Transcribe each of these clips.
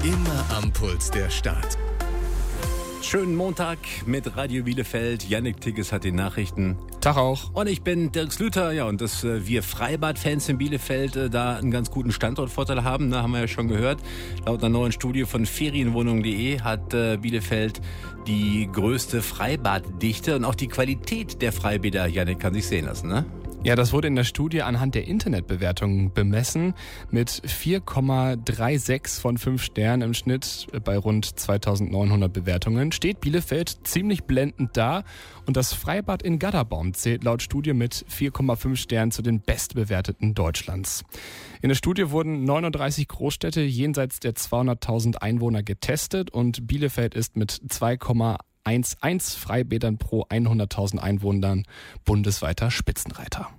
Immer am Puls der Stadt. Schönen Montag mit Radio Bielefeld. Jannik Tigges hat die Nachrichten. Tag auch. Und ich bin Dirk Slüter. Ja, und dass wir Freibad-Fans in Bielefeld da einen ganz guten Standortvorteil haben, haben wir ja schon gehört. Laut einer neuen Studie von Ferienwohnung.de hat Bielefeld die größte Freibaddichte und auch die Qualität der Freibäder, Jannik, kann sich sehen lassen, ne? Ja, das wurde in der Studie anhand der Internetbewertungen bemessen. Mit 4,36 von 5 Sternen im Schnitt bei rund 2900 Bewertungen steht Bielefeld ziemlich blendend da. Und das Freibad in Gadderbaum zählt laut Studie mit 4,5 Sternen zu den bestbewerteten Deutschlands. In der Studie wurden 39 Großstädte jenseits der 200.000 Einwohner getestet und Bielefeld ist mit 2,11 Freibädern pro 100.000 Einwohnern bundesweiter Spitzenreiter.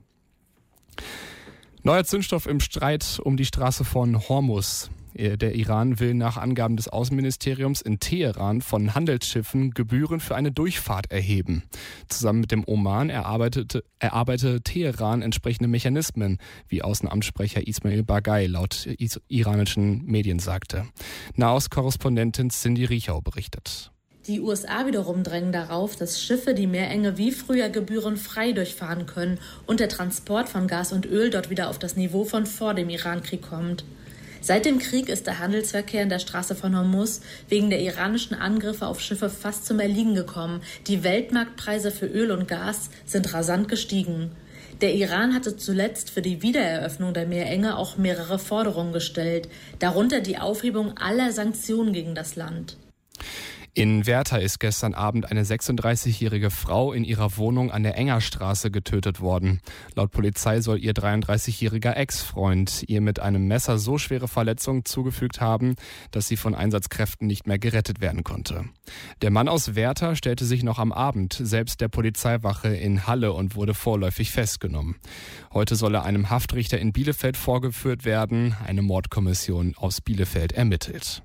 Neuer Zündstoff im Streit um die Straße von Hormuz. Der Iran will nach Angaben des Außenministeriums in Teheran von Handelsschiffen Gebühren für eine Durchfahrt erheben. Zusammen mit dem Oman erarbeitete Teheran entsprechende Mechanismen, wie Außenamtssprecher Ismail Bagay laut iranischen Medien sagte. Nahostkorrespondentin Cindy Riechau berichtet. Die USA wiederum drängen darauf, dass Schiffe die Meerenge wie früher gebührenfrei durchfahren können und der Transport von Gas und Öl dort wieder auf das Niveau von vor dem Irankrieg kommt. Seit dem Krieg ist der Handelsverkehr in der Straße von Hormuz wegen der iranischen Angriffe auf Schiffe fast zum Erliegen gekommen. Die Weltmarktpreise für Öl und Gas sind rasant gestiegen. Der Iran hatte zuletzt für die Wiedereröffnung der Meerenge auch mehrere Forderungen gestellt, darunter die Aufhebung aller Sanktionen gegen das Land. In Werther ist gestern Abend eine 36-jährige Frau in ihrer Wohnung an der Engerstraße getötet worden. Laut Polizei soll ihr 33-jähriger Ex-Freund ihr mit einem Messer so schwere Verletzungen zugefügt haben, dass sie von Einsatzkräften nicht mehr gerettet werden konnte. Der Mann aus Werther stellte sich noch am Abend selbst der Polizeiwache in Halle und wurde vorläufig festgenommen. Heute soll er einem Haftrichter in Bielefeld vorgeführt werden. Eine Mordkommission aus Bielefeld ermittelt.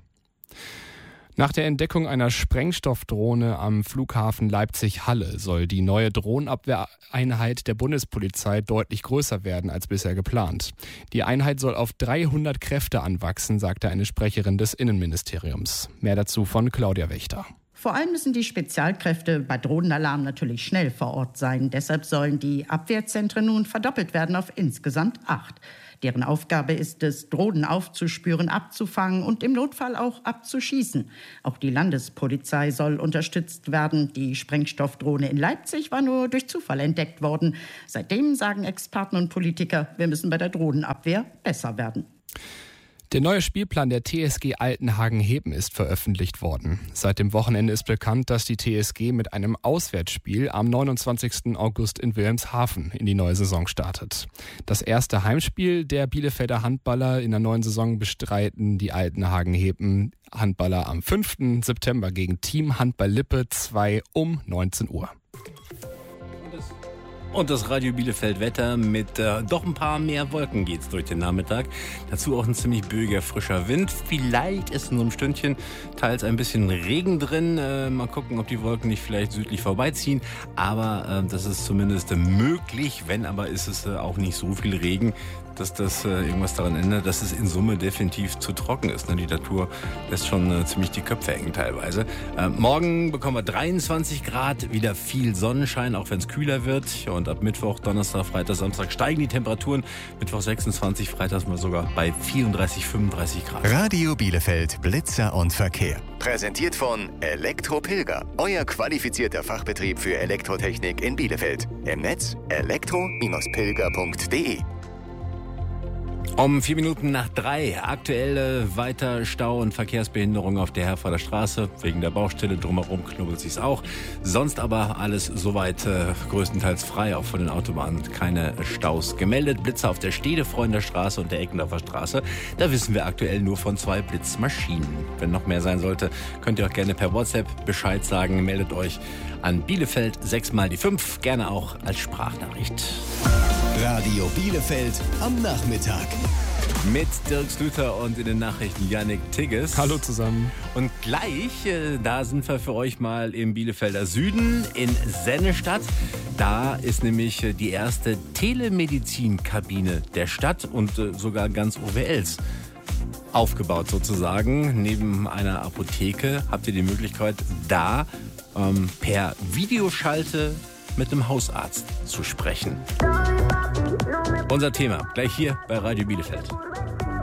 Nach der Entdeckung einer Sprengstoffdrohne am Flughafen Leipzig-Halle soll die neue Drohnenabwehreinheit der Bundespolizei deutlich größer werden als bisher geplant. Die Einheit soll auf 300 Kräfte anwachsen, sagte eine Sprecherin des Innenministeriums. Mehr dazu von Claudia Wächter. Vor allem müssen die Spezialkräfte bei Drohnenalarm natürlich schnell vor Ort sein. Deshalb sollen die Abwehrzentren nun verdoppelt werden auf insgesamt 8. Deren Aufgabe ist es, Drohnen aufzuspüren, abzufangen und im Notfall auch abzuschießen. Auch die Landespolizei soll unterstützt werden. Die Sprengstoffdrohne in Leipzig war nur durch Zufall entdeckt worden. Seitdem sagen Experten und Politiker, wir müssen bei der Drohnenabwehr besser werden. Der neue Spielplan der TSG Altenhagen-Heben ist veröffentlicht worden. Seit dem Wochenende ist bekannt, dass die TSG mit einem Auswärtsspiel am 29. August in Wilhelmshaven in die neue Saison startet. Das erste Heimspiel der Bielefelder Handballer in der neuen Saison bestreiten die Altenhagen-Heben Handballer am 5. September gegen Team Handball Lippe 2 um 19 Uhr. Und das Radio Bielefeld Wetter mit doch ein paar mehr Wolken geht's durch den Nachmittag. Dazu auch ein ziemlich böiger, frischer Wind. Vielleicht ist in so einem Stündchen teils ein bisschen Regen drin. Mal gucken, ob die Wolken nicht vielleicht südlich vorbeiziehen. Aber das ist zumindest möglich. Wenn aber ist es auch nicht so viel Regen, dass das irgendwas daran ändert, dass es in Summe definitiv zu trocken ist. Ne? Die Natur lässt schon ziemlich die Köpfe hängen teilweise. Morgen bekommen wir 23 Grad, wieder viel Sonnenschein, auch wenn es kühler wird. Ja, und ab Mittwoch, Donnerstag, Freitag, Samstag steigen die Temperaturen. Mittwoch 26, Freitag sind wir sogar bei 34, 35 Grad. Radio Bielefeld, Blitzer und Verkehr. Präsentiert von Elektro-Pilger, euer qualifizierter Fachbetrieb für Elektrotechnik in Bielefeld. Im Netz elektro-pilger.de. Um 4 Minuten nach 3, aktuell weiter Stau und Verkehrsbehinderung auf der Herforder Straße. Wegen der Baustelle drumherum knubbelt sich's auch. Sonst aber alles soweit größtenteils frei, auch von den Autobahnen. Keine Staus gemeldet. Blitzer auf der Stedefreunde Straße und der Eckendorfer Straße. Da wissen wir aktuell nur von 2 Blitzmaschinen. Wenn noch mehr sein sollte, könnt ihr auch gerne per WhatsApp Bescheid sagen. Meldet euch an Bielefeld 6x5, gerne auch als Sprachnachricht. Radio Bielefeld am Nachmittag. Mit Dirk Slüter und in den Nachrichten Jannik Tigges. Hallo zusammen. Und gleich, da sind wir für euch mal im Bielefelder Süden in Sennestadt. Da ist nämlich die erste Telemedizinkabine der Stadt und sogar ganz OWLs. aufgebaut sozusagen. Neben einer Apotheke habt ihr die Möglichkeit, da per Videoschalte mit einem Hausarzt zu sprechen. Unser Thema gleich hier bei Radio Bielefeld.